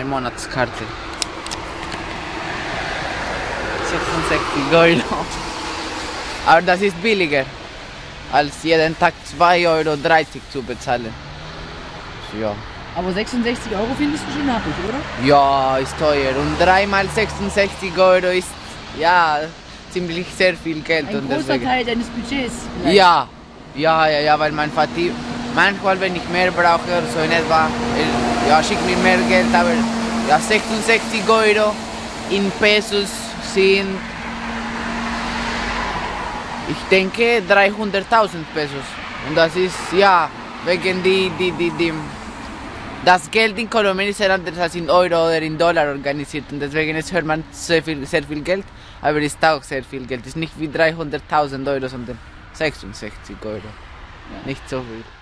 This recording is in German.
meine Monatskarte. 66 Euro. Aber das ist billiger, als jeden Tag 2,30 Euro zu bezahlen. Ja. Aber 66 Euro findest du schon happig, oder? Ja, ist teuer. Und 3 mal 66 Euro ist ja ziemlich sehr viel Geld. Ein und großer deswegen, Teil deines Budgets. Vielleicht. ja, weil mein Vati manchmal, wenn ich mehr brauche oder so in etwa, ja, schickt mir mehr Geld, aber ja, 66 Euro in Pesos sind, ich denke, 300.000 Pesos. Und das ist, ja, wegen das Geld in Kolumbien ist sehr anders als in Euro oder in Dollar organisiert. Und deswegen hört man sehr viel Geld, aber es ist auch sehr viel Geld. Es ist nicht wie 300.000 Euro, sondern 66 Euro. Ja. Nicht so viel.